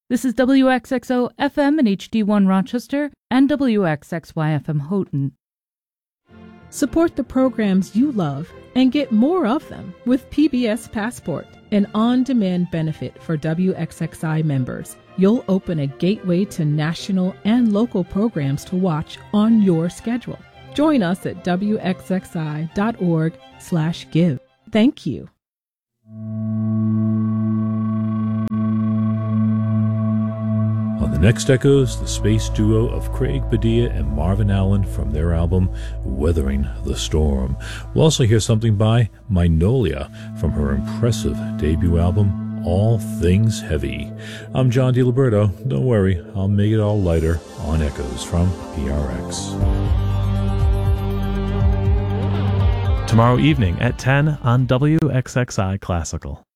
This is WXXO FM and HD1 Rochester and WXXY FM Houghton. Support the programs you love and get more of them with PBS Passport, an on-demand benefit for WXXI members. You'll open a gateway to national and local programs to watch on your schedule. Join us at wxxi.org/give. Thank you. On the next Echoes, the space duo of Craig Padilla and Marvin Allen from their album Weathering the Storm. We'll also hear something by Magnolia from her impressive debut album All Things Heavy. I'm John DiLiberto. Don't worry, I'll make it all lighter on Echoes from PRX. Tomorrow evening at 10 on WXXI Classical.